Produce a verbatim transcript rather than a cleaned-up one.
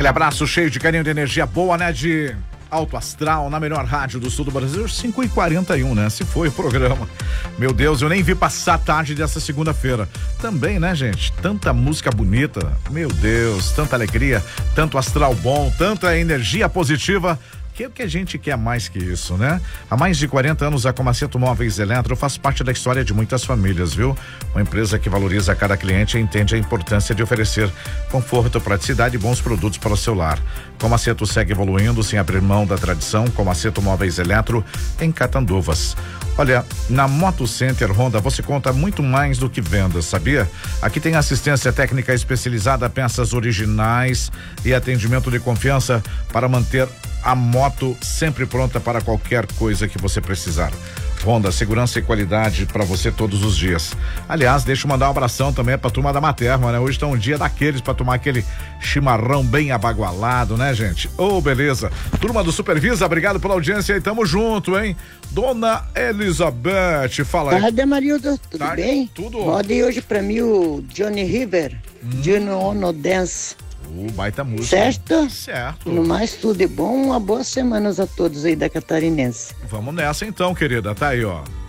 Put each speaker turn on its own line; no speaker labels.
Aquele abraço cheio de carinho, de energia boa, né? De alto astral, na melhor rádio do sul do Brasil, cinco e quarenta e um, né? Se foi o programa. Meu Deus, eu nem vi passar a tarde dessa segunda-feira. Também, né, gente? Tanta música bonita, meu Deus, tanta alegria, tanto astral bom, tanta energia positiva. Que é o que a gente quer mais que isso, né? Há mais de quarenta anos, a Comaceto Móveis Eletro faz parte da história de muitas famílias, viu? Uma empresa que valoriza cada cliente e entende a importância de oferecer conforto, praticidade e bons produtos para o seu lar. Comaceto segue evoluindo sem abrir mão da tradição. Comaceto Móveis Eletro em Catanduvas. Olha, na Moto Center Honda você conta muito mais do que vendas, sabia? Aqui tem assistência técnica especializada, peças originais e atendimento de confiança para manter a moto sempre pronta para qualquer coisa que você precisar. Honda, segurança e qualidade para você todos os dias. Aliás, deixa eu mandar um abração também pra turma da Materma, né? Hoje tá um dia daqueles para tomar aquele chimarrão bem abagualado, né, gente? Ô, oh, beleza. Turma do Supervisa, obrigado pela audiência e tamo junto, hein? Dona Elizabeth, fala aí.
Tarde, Amarildo, tudo
Tarde,
bem?
Tudo.
Pode hoje pra mim o Johnny River, hum. Juno Ono Dance.
Uh, baita música.
Certo?
Certo.
No mais, tudo é bom. Uma boa semana a todos aí da Catarinense.
Vamos nessa então, querida. Tá aí, ó.